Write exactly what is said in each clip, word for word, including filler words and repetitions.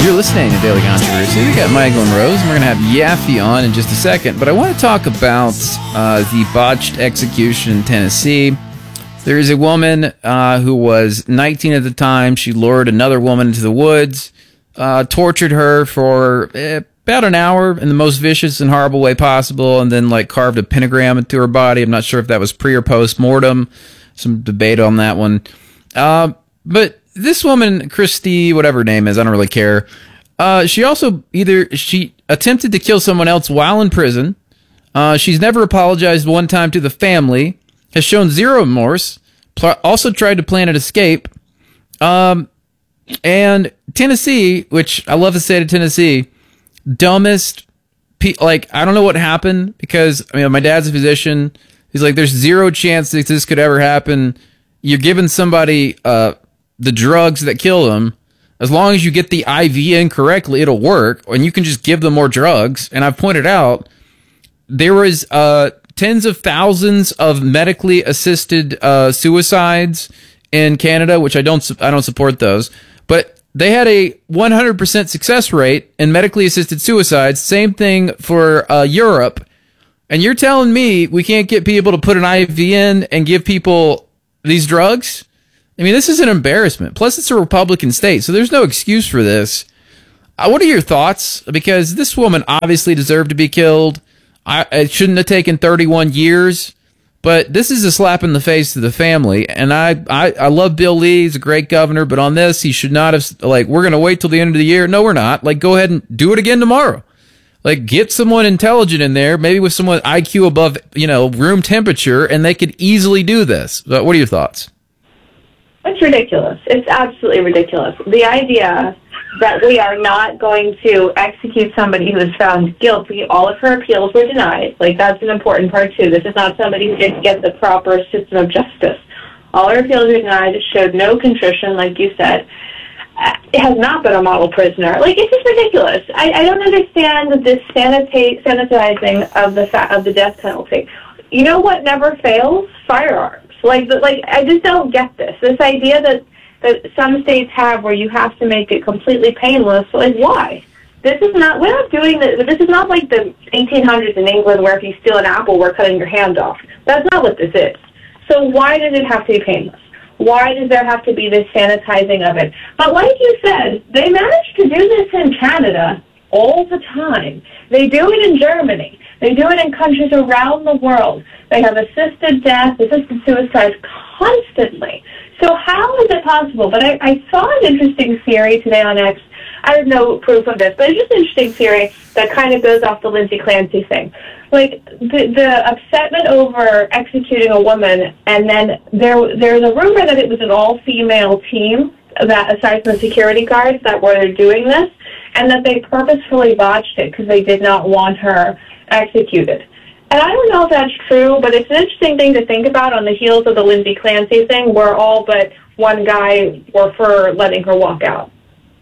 You're listening to Daily Controversy. We got Michael and Rose, and we're going to have Yaffe on in just a second. But I want to talk about uh, the botched execution in Tennessee. There is a woman uh, who was nineteen at the time. She lured another woman into the woods, uh, tortured her for eh, about an hour in the most vicious and horrible way possible, and then like carved a pentagram into her body. I'm not sure if that was pre or post mortem. Some debate on that one. Uh, but this woman, Christy, whatever her name is, I don't really care. Uh, she also either she attempted to kill someone else while in prison. Uh, she's never apologized one time to the family. Has shown zero remorse. Pl- also tried to plan an escape. Um, and Tennessee, which I love to say to Tennessee, dumbest. Pe- like I don't know what happened because I mean my dad's a physician. He's like, there's zero chance that this could ever happen. You're giving somebody uh, the drugs that kill them. As long as you get the I V in correctly, it'll work. And you can just give them more drugs. And I've pointed out, there was uh, tens of thousands of medically assisted uh, suicides in Canada, which I don't, I don't support those. But they had a one hundred percent success rate in medically assisted suicides. Same thing for uh, Europe. And you're telling me we can't get people to put an I V in and give people these drugs? I mean, this is an embarrassment. Plus, it's a Republican state, so there's no excuse for this. Uh, what are your thoughts? Because this woman obviously deserved to be killed. I, it shouldn't have taken thirty-one years. But this is a slap in the face to the family. And I, I, I love Bill Lee. He's a great governor. But on this, he should not have, like, we're going to wait till the end of the year. No, we're not. Like, go ahead and do it again tomorrow. Like, get someone intelligent in there, maybe with someone I Q above, you know, room temperature, and they could easily do this. But what are your thoughts? It's ridiculous. It's absolutely ridiculous. The idea that we are not going to execute somebody who is found guilty, all of her appeals were denied. Like, that's an important part, too. This is not somebody who didn't get the proper system of justice. All her appeals were denied. It showed no contrition, like you said. It has not been a model prisoner. Like, it's just ridiculous. I, I don't understand this sanita- sanitizing of the fa- of the death penalty. You know what never fails? Firearms. Like, the, like I just don't get this. This idea that, that some states have where you have to make it completely painless. Like, why? This is not, we're not doing this. This is not like the eighteen hundreds in England where if you steal an apple, we're cutting your hand off. That's not what this is. So why does it have to be painless? Why does there have to be this sanitizing of it? But like you said, they managed to do this in Canada all the time. They do it in Germany. They do it in countries around the world. They have assisted death, assisted suicide constantly. So how is it possible? But I, I saw an interesting theory today on X. I have no proof of this, but it's just an interesting theory that kind of goes off the Lindsay Clancy thing. Like, the, the upsetment over executing a woman, and then there there's a rumor that it was an all-female team, that aside from the security guards that were doing this, and that they purposefully botched it because they did not want her executed. And I don't know if that's true, but it's an interesting thing to think about on the heels of the Lindsay Clancy thing, where all but one guy were for letting her walk out.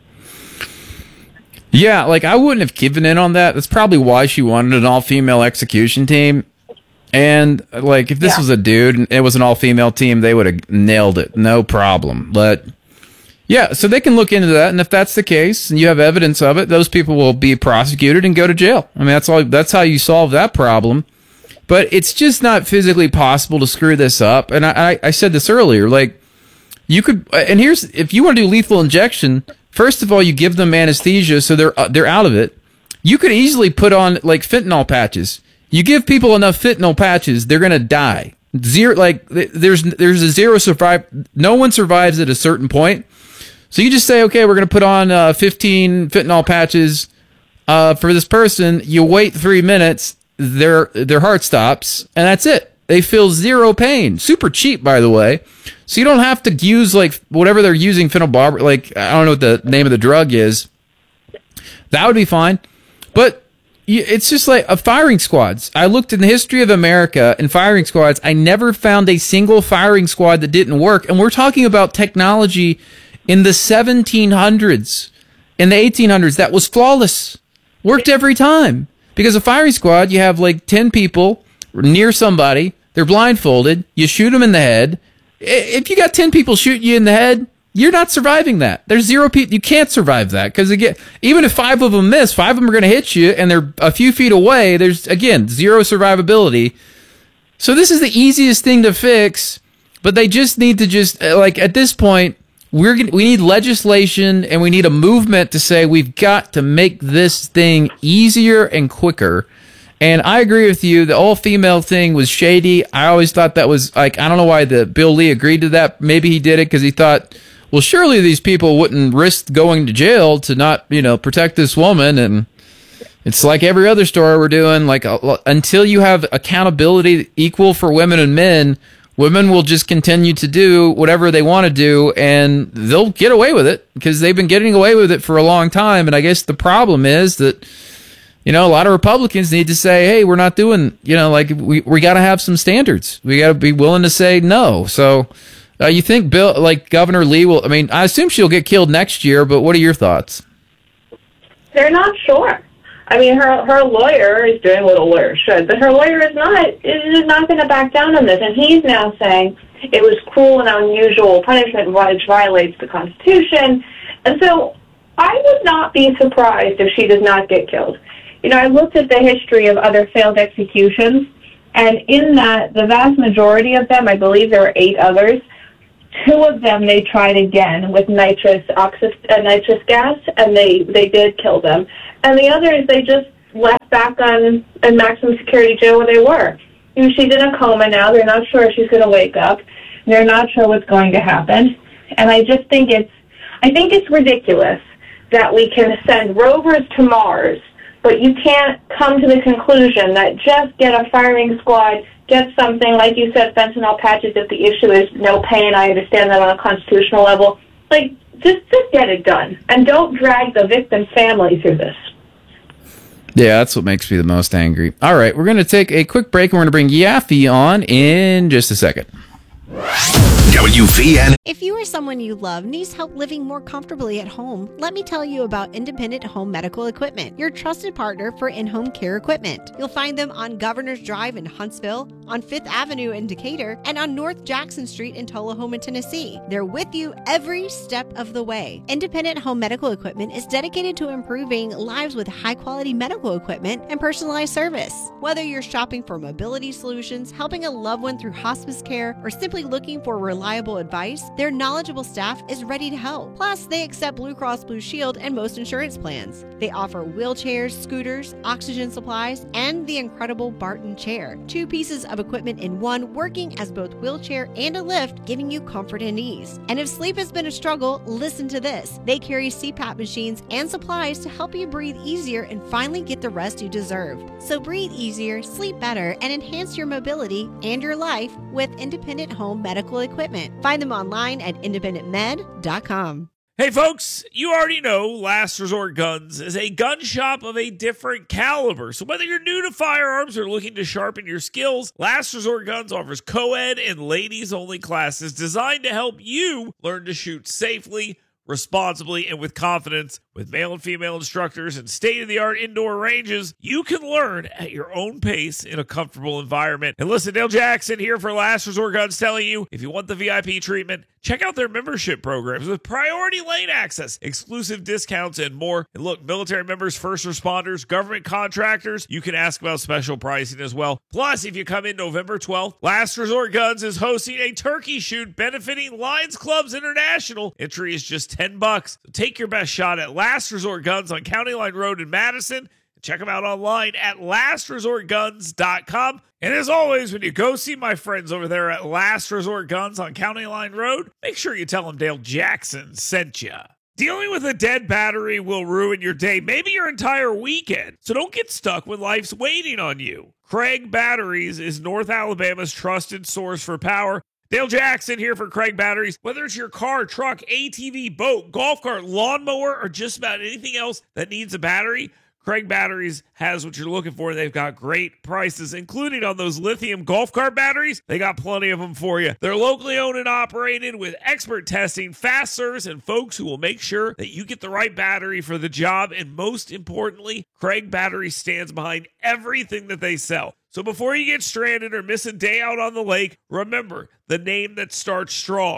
Yeah, like, I wouldn't have given in on that. That's probably why she wanted an all-female execution team. And, like, if this yeah. was a dude and it was an all-female team, they would have nailed it. No problem. But, yeah, so they can look into that. And if that's the case and you have evidence of it, those people will be prosecuted and go to jail. I mean, that's all. That's how you solve that problem. But it's just not physically possible to screw this up. And I, I, I said this earlier. Like, you could, and here's, if you want to do lethal injection, first of all, you give them anesthesia, so they're uh, they're out of it. You could easily put on like fentanyl patches. You give people enough fentanyl patches, they're gonna die. Zero, like there's there's a zero survive. No one survives at a certain point. So you just say, okay, we're gonna put on uh, fifteen fentanyl patches uh, for this person. You wait three minutes, their their heart stops, and that's it. They feel zero pain. Super cheap, by the way. So you don't have to use, like, whatever they're using, phenobarbital, like, I don't know what the name of the drug is. That would be fine. But it's just like a firing squads. I looked in the history of America and firing squads. I never found a single firing squad that didn't work. And we're talking about technology in the seventeen hundreds, in the eighteen hundreds. That was flawless. Worked every time. Because a firing squad, you have, like, ten people near somebody. They're blindfolded. You shoot them in the head. If you got ten people shooting you in the head, you're not surviving that. There's zero people. You can't survive that because, again, even if five of them miss, five of them are going to hit you and they're a few feet away. There's, again, zero survivability. So this is the easiest thing to fix, but they just need to just, like, at this point, we're gonna, we need legislation and we need a movement to say we've got to make this thing easier and quicker. And I agree with you. The all-female thing was shady. I always thought that was, like, I don't know why the Bill Lee agreed to that. Maybe he did it because he thought, well, surely these people wouldn't risk going to jail to not, you know, protect this woman. And it's like every other story we're doing. Like, uh, until you have accountability equal for women and men, women will just continue to do whatever they want to do, and they'll get away with it because they've been getting away with it for a long time. And I guess the problem is that, you know, a lot of Republicans need to say, hey, we're not doing, you know, like, we, we got to have some standards. We got to be willing to say no. So uh, you think Bill, like Governor Lee will, I mean, I assume she'll get killed next year, but what are your thoughts? They're not sure. I mean, her her lawyer is doing what a lawyer should, but her lawyer is not is not going to back down on this. And he's now saying it was cruel and unusual punishment which violates the Constitution. And so I would not be surprised if she does not get killed. You know, I looked at the history of other failed executions, and in that, the vast majority of them, I believe there were eight others, two of them they tried again with nitrous oxy, uh, nitrous gas, and they, they did kill them. And the others, they just left back on in maximum security jail where they were. You know, she's in a coma now. They're not sure if she's going to wake up. They're not sure what's going to happen. And I just think it's, I think it's ridiculous that we can send rovers to Mars, but you can't come to the conclusion that just get a firing squad, get something, like you said, fentanyl patches, if the issue is no pain. I understand that on a constitutional level. Like, just, just get it done. And don't drag the victim's family through this. Yeah, that's what makes me the most angry. All right, we're going to take a quick break, and we're going to bring Yaffe on in just a second. W V N. If you or someone you love needs help living more comfortably at home, let me tell you about Independent Home Medical Equipment, your trusted partner for in-home care equipment. You'll find them on Governor's Drive in Huntsville, on Fifth Avenue in Decatur, and on North Jackson Street in Tullahoma, Tennessee. They're with you every step of the way. Independent Home Medical Equipment is dedicated to improving lives with high-quality medical equipment and personalized service. Whether you're shopping for mobility solutions, helping a loved one through hospice care, or simply looking for reliable advice, their knowledgeable staff is ready to help. Plus, they accept Blue Cross Blue Shield and most insurance plans. They offer wheelchairs, scooters, oxygen supplies, and the incredible Barton chair. Two pieces of equipment in one, working as both wheelchair and a lift, giving you comfort and ease. And if sleep has been a struggle, listen to this. They carry C PAP machines and supplies to help you breathe easier and finally get the rest you deserve. So breathe easier, sleep better, and enhance your mobility and your life with Independent Home Medical Equipment. Find them online at independent med dot com. Hey folks, you already know Last Resort Guns is a gun shop of a different caliber. So whether you're new to firearms or looking to sharpen your skills, Last Resort Guns offers co-ed and ladies-only classes designed to help you learn to shoot safely, responsibly, and with confidence. With male and female instructors and state-of-the-art indoor ranges, you can learn at your own pace in a comfortable environment. And listen, Dale Jackson here for Last Resort Guns telling you, if you want the V I P treatment, check out their membership programs with priority lane access, exclusive discounts, and more. And look, military members, first responders, government contractors, you can ask about special pricing as well. Plus, if you come in November twelfth, Last Resort Guns is hosting a turkey shoot benefiting Lions Clubs International. Entry is just ten bucks. So take your best shot at Last Resort Guns on County Line Road in Madison. Check them out online at last resort guns dot com. And as always, when you go see my friends over there at Last Resort Guns on County Line Road, make sure you tell them Dale Jackson sent you. Dealing with a dead battery will ruin your day, maybe your entire weekend. So don't get stuck when life's waiting on you. Craig Batteries is North Alabama's trusted source for power. Dale Jackson here for Craig Batteries. Whether it's your car, truck, A T V, boat, golf cart, lawnmower, or just about anything else that needs a battery, Craig Batteries has what you're looking for. They've got great prices, including on those lithium golf cart batteries. They got plenty of them for you. They're locally owned and operated with expert testing, fast service, and folks who will make sure that you get the right battery for the job. And most importantly, Craig Batteries stands behind everything that they sell. So before you get stranded or miss a day out on the lake, remember the name that starts strong.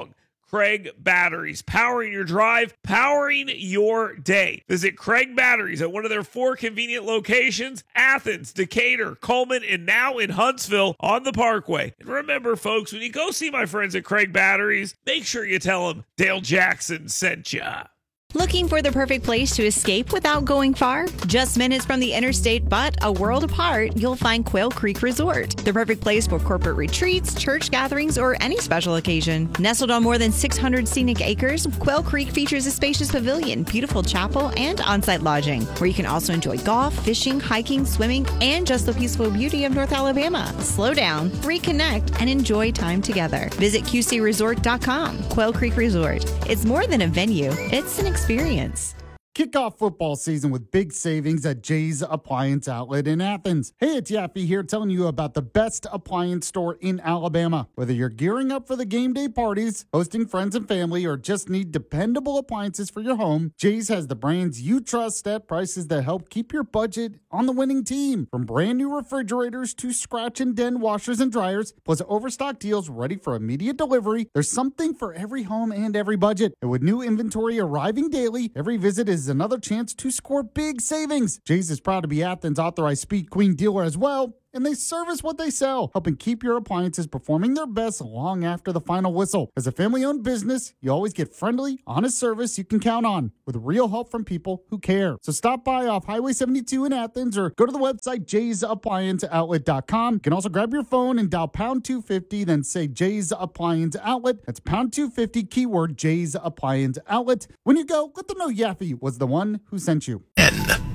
Craig Batteries. Powering your drive, powering your day. Visit Craig Batteries at one of their four convenient locations, Athens, Decatur, Coleman, and now in Huntsville on the Parkway. And remember, folks, when you go see my friends at Craig Batteries, make sure you tell them Dale Jackson sent ya. Looking for the perfect place to escape without going far? Just minutes from the interstate, but a world apart, you'll find Quail Creek Resort. The perfect place for corporate retreats, church gatherings, or any special occasion. Nestled on more than six hundred scenic acres, Quail Creek features a spacious pavilion, beautiful chapel, and on-site lodging, where you can also enjoy golf, fishing, hiking, swimming, and just the peaceful beauty of North Alabama. Slow down, reconnect, and enjoy time together. Visit Q C resort dot com. Quail Creek Resort. It's more than a venue. It's an experience. experience. Kick off football season with big savings at Jay's Appliance Outlet in Athens. Hey, it's Yaffe here telling you about the best appliance store in Alabama. Whether you're gearing up for the game day parties, hosting friends and family, or just need dependable appliances for your home, Jay's has the brands you trust at prices that help keep your budget on the winning team. From brand new refrigerators to scratch and dent washers and dryers, plus overstock deals ready for immediate delivery, there's something for every home and every budget. And with new inventory arriving daily, every visit is another chance to score big savings. Jay's is proud to be Athens' authorized Speed Queen dealer as well, and they service what they sell, helping keep your appliances performing their best long after the final whistle. As a family-owned business, you always get friendly, honest service you can count on, with real help from people who care. So stop by off Highway seventy-two in Athens or go to the website jays appliance outlet dot com. You can also grab your phone and dial pound two fifty, then say Jay's Appliance Outlet. That's pound two fifty, keyword Jay's Appliance Outlet. When you go, let them know Yaffe was the one who sent you. N.